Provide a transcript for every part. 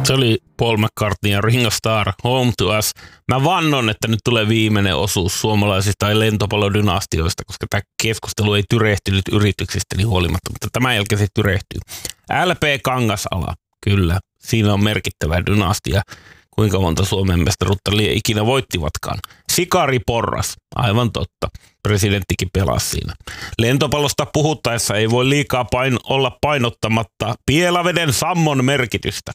Se oli Paul McCartney ja Ringo Starr, Home to Us. Mä vannon, että nyt tulee viimeinen osuus suomalaisista lentopallodynastioista, koska tämä keskustelu ei tyrehtynyt yrityksistä niin huolimatta, mutta tämän jälkeen se tyrehtyy. LP Kangasala, kyllä. Siinä on merkittävä dynastia. Kuinka monta Suomen mestaruutta ikinä voittivatkaan. Sikari Porras, aivan totta. Presidenttikin pelasi siinä. Lentopallosta puhuttaessa ei voi liikaa olla painottamatta Pielaveden Sammon merkitystä.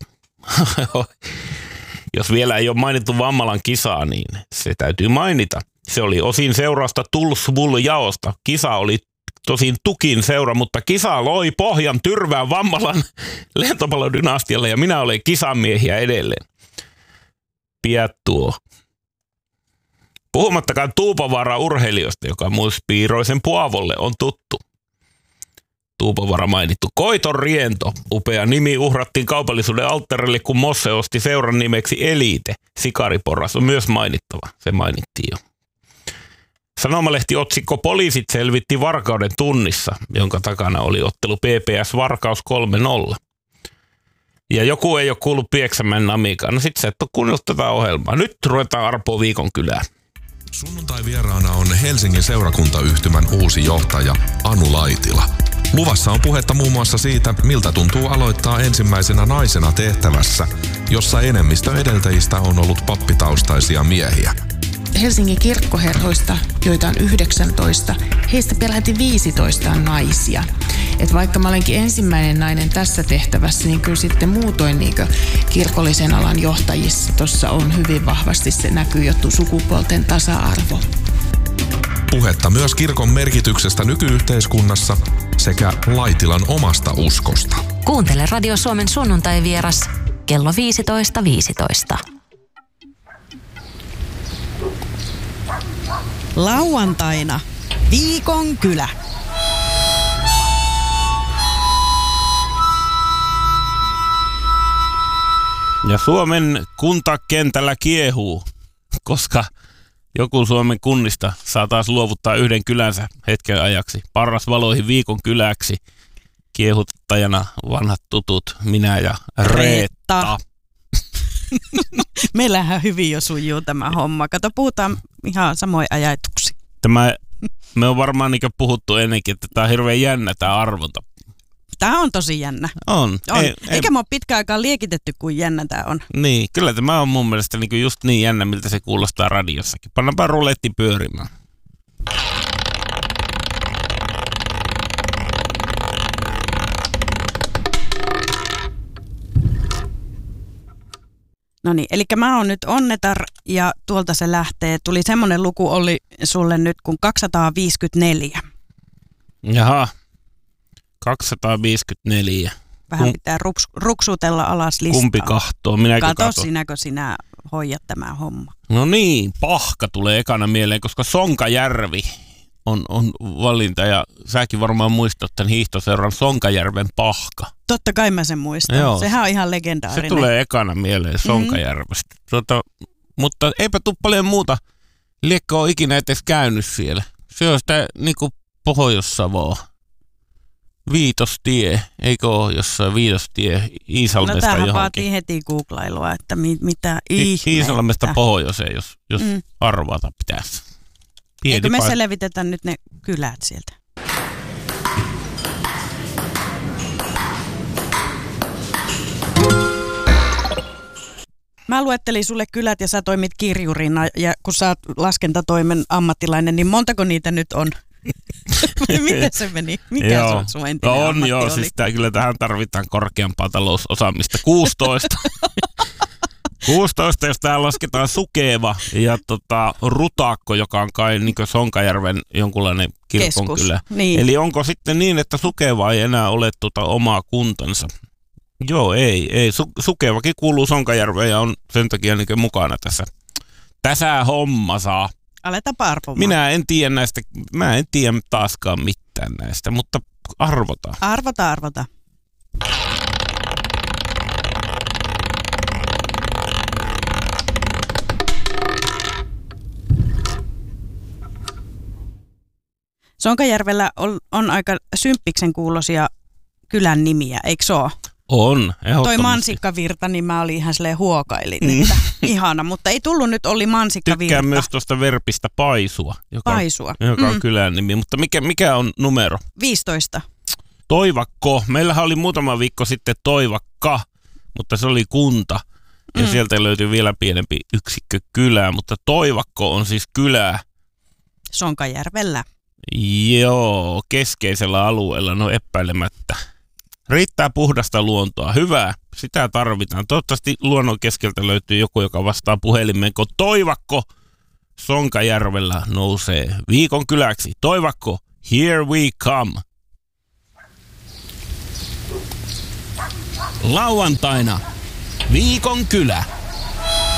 Jos vielä ei ole mainittu Vammalan kisaa, niin se täytyy mainita. Se oli osin seurausta Tulsbull-jaosta. Kisa oli tosin Tukin seura, mutta kisa loi pohjan Tyrvään Vammalan lentopallodynastialle ja minä olen kisamiehiä edelleen. Piattuo. Puhumattakaan Tuupovaaran urheilijoista, joka myös Piiroisen Puavolle on tuttu. Tuupovaara mainittu. Koiton Riento, upea nimi, uhrattiin kaupallisuuden alttarille, kun Mosse osti seuran nimeksi Elite. Sikari Porras on myös mainittava, se mainittiin jo. Sanomalehti otsikko Poliisit selvitti varkauden tunnissa, jonka takana oli ottelu PPS Varkaus 3-0. Ja joku ei ole kuullut Pieksämäen Namikaan. No sit sä et ole kuunnellut tätä ohjelmaa. Nyt ruvetaan arpoa viikon kylään. Sunnuntai vieraana on Helsingin seurakuntayhtymän uusi johtaja Anu Laitila. Luvassa on puhetta muun muassa siitä, miltä tuntuu aloittaa ensimmäisenä naisena tehtävässä, jossa enemmistö edeltäjistä on ollut pappitaustaisia miehiä. Helsingin kirkkoherroista, joita on 19, heistä peräti 15 on naisia. Et vaikka mä olenkin ensimmäinen nainen tässä tehtävässä, niin kyllä sitten muutoin niin kirkollisen alan johtajissa tuossa on hyvin vahvasti se näkyy jo sukupuolten tasa-arvo. Puhetta myös kirkon merkityksestä nykyyhteiskunnassa sekä Laitilan omasta uskosta. Kuuntele Radio Suomen sunnuntai-vieras kello 15.15. Lauantaina viikon kylä. Ja Suomen kuntakentällä kiehuu, koska joku Suomen kunnista saa taas luovuttaa yhden kylänsä hetken ajaksi. Parrasvaloihin viikon kyläksi. Kiehuttajana vanhat tutut, minä ja Reetta. Meillähän hyvin jo sujuu tämä homma. Kato, puhutaan ihan samoin ajatuksia. Me on varmaan niin puhuttu ennenkin, että tämä on hirveän jännä tämä arvonta. Tämä on tosi jännä. On. Eikä mä ole pitkään aikaan liekitetty, kuin jännä tämä on. Niin, kyllä tämä on mun mielestä niin just niin jännä, miltä se kuulostaa radiossakin. Pannaanpa ruletti pyörimään. No niin, eli mä oon nyt Onnetar ja tuolta se lähtee. Tuli semmoinen luku oli sulle nyt kuin 254. Jaha, 254. Vähän pitää ruksutella alas listaa. Kumpi kahtoo? Minäkö kato sinäkö sinä hoidat tämä homma. No niin, Pahka tulee ekana mieleen, koska Sonkajärvi on valinta ja säkin varmaan muistat tämän hiihtoseuran Sonkajärven Pahka. Totta kai mä sen muistan. Joo. Sehän on ihan legendaarinen. Se tulee ekana mieleen Sonkajärvestä. Mutta eipä tule paljon muuta. Liekö ole ikinä edes käynyt siellä. Se on sitä niinku Pohjois-Savoa. Viitostie, eikö ole jossain Viitostie Iisalmesta johonkin? No tämähän vaatii heti googlailua, että mitä ihmettä. Iisalmesta pohjoiseen, jos arvata pitäisi. Eikö me selvitetä nyt ne kylät sieltä? Mä luettelin sulle kylät ja sä toimit kirjurina ja kun sä oot laskentatoimen ammattilainen, niin montako niitä nyt on? Miten se meni? Mikä sun entinen ammatti oli? Siis kyllä tähän tarvitaan korkeampaa talousosaamista. 16. 16, jos täällä lasketaan Sukeva ja Rutakko, joka on kai niin Sonkajärven jonkunlainen kirkonkylä. Niin. Eli onko sitten niin, että Sukeva ei enää ole omaa kuntansa? Joo, ei. Sukevakin kuuluu Sonkajärveen ja on sen takia niin mukana tässä hommassa. Aletaanpa arpomaan. Minä en tiedä taaskaan mitään näistä, mutta arvotaan. Arvota. Sonkajärvellä on aika symppiksen kuuloisia kylän nimiä, eikö se ole? On, ehdottomasti. Toi mansikkavirta, niin mä olin ihan silleen huokailin, että ihana, mutta ei tullut nyt Olli mansikkavirta. Tykkään myös tuosta verpistä Paisua, joka on kylän nimi. Mutta mikä on numero? 15. Toivakko. Meillähän oli muutama viikko sitten Toivakka, mutta se oli kunta. Ja sieltä löytyy vielä pienempi yksikkö kylää, mutta Toivakko on siis kylää. Sonkajärvellä. Joo, keskeisellä alueella, no epäilemättä. Riittää puhdasta luontoa. Hyvä, sitä tarvitaan. Toivottavasti luonnon keskeltä löytyy joku, joka vastaa puhelimeen, kun Toivakko Sonkajärvellä nousee viikon kyläksi. Toivakko, here we come. Lauantaina viikon kylä.